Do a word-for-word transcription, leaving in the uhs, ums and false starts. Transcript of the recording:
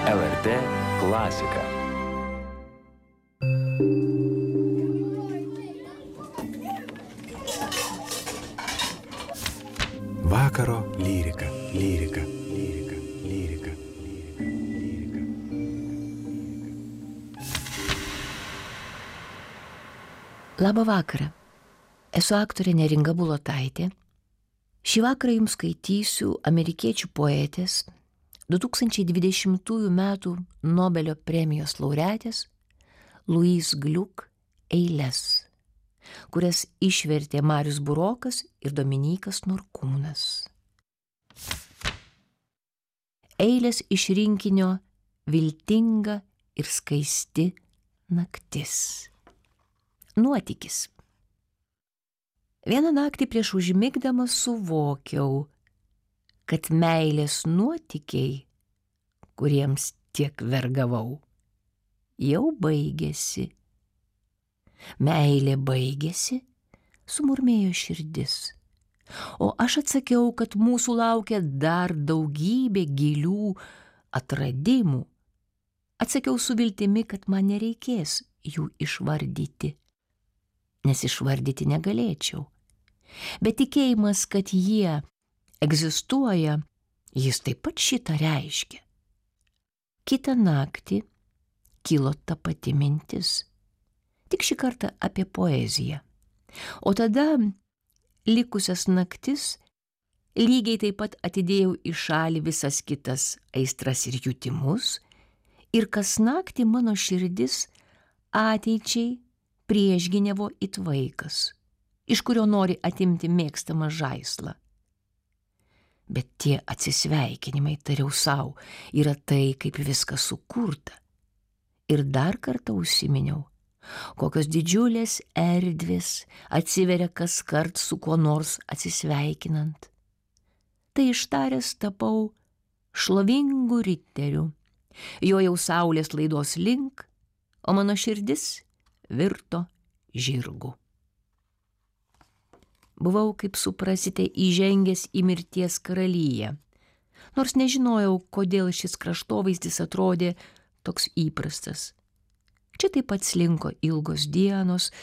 L R T klasika. Vakaro lyrika, lyrika, lyrika, lyrika, lyrika, lyrika. Labą vakarą. Esu aktorė Neringa Bulotaitė. Šį vakarą jums skaitysiu amerikiečių poetės du tūkstančiai dvidešimtųjų metų Nobelio premijos laureatės Louise Gluck eiles, kurias išvertė Marius Burokas ir Dominykas Norkūnas. Eilės iš rinkinio Viltinga ir skaisti naktis. Nuotykis. Vieną naktį prieš užmigdamas suvokiau, kad meilės nuotykiai, kuriems tiek vergavau, jau baigėsi. Meilė baigėsi, sumurmėjo širdis, o aš atsakiau, kad mūsų laukia dar daugybė gilių atradimų. Atsakiau su viltimi, kad man nereikės jų išvardyti, nes išvardyti negalėčiau. Bet tikėjimas, kad jie egzistuoja, jis taip pat šitą reiškia. Kitą naktį kilo ta pati mintis, tik šį kartą apie poeziją. O tada likusias naktis lygiai taip pat atidėjau į šalį visas kitas aistras ir jutimus, ir kas naktį mano širdis ateičiai priešgynevo it vaikas, iš kurio nori atimti mėgstamą žaislą. Bet tie atsisveikinimai, tariau sau, yra tai, kaip viskas sukurta. Ir dar kartą užsiminiau, kokios didžiulės erdvės atsiveria kaskart su kuo nors atsisveikinant. Tai ištaręs tapau šlovingu riteriu, jo jau saulės laidos link, o mano širdis virto žirgu. Buvau, kaip suprasite, įžengęs į mirties karalyją, nors nežinojau, kodėl šis kraštovaizdis atrodė toks įprastas. Čia taip pat slinko ilgos dienos,